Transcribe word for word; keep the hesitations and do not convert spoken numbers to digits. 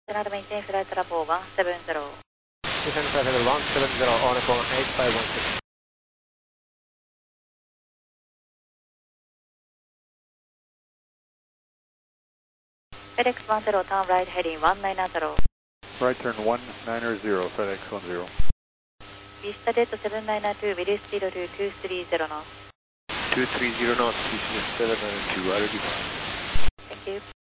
United maintain flight level one seven zero. Descend flight level one seven zero, on a phone eight five one six. FedEx one zero, turn right heading one nine zero. Right turn one nine zero, FedEx one zero. Vista Jet seven nine two, will you speed to two three zero knots? two three zero knots, seven nine two, R D. Thank you.